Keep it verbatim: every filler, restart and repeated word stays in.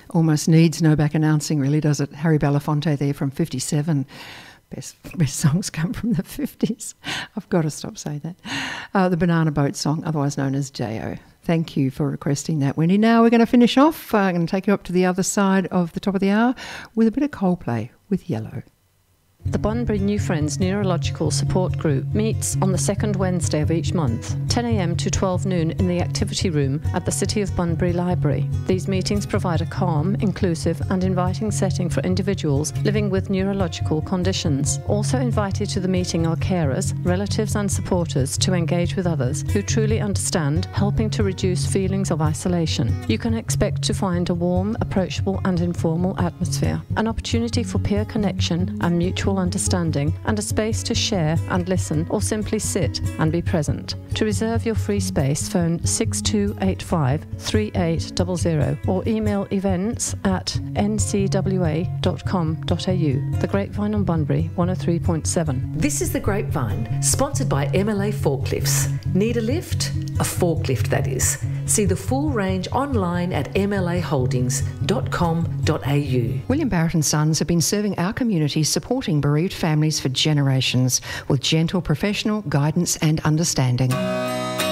Almost needs no back announcing, really, does it? Harry Belafonte there from fifty-seven. Best, best songs come from the fifties. I've got to stop saying that. Uh, the Banana Boat song, otherwise known as J O. Thank you for requesting that, Wendy. Now we're going to finish off. Uh, I'm going to take you up to the other side of the top of the hour with a bit of Coldplay with Yellow. The Bunbury New Friends Neurological Support Group meets on the second Wednesday of each month, ten a m to twelve noon in the activity room at the City of Bunbury Library. These meetings provide a calm, inclusive and inviting setting for individuals living with neurological conditions. Also invited to the meeting are carers, relatives and supporters to engage with others who truly understand, helping to reduce feelings of isolation. You can expect to find a warm, approachable and informal atmosphere, an opportunity for peer connection and mutual understanding, and a space to share and listen or simply sit and be present. To reserve your free space, phone six two eight five, three eight zero zero or email events at n c w a dot com dot a u. The Grapevine on Bunbury, one oh three point seven. This is The Grapevine, sponsored by M L A Forklifts. Need a lift? A forklift, that is. See the full range online at m l a holdings dot com dot a u. William Barrett and Sons have been serving our community, supporting bereaved families for generations with gentle professional guidance and understanding.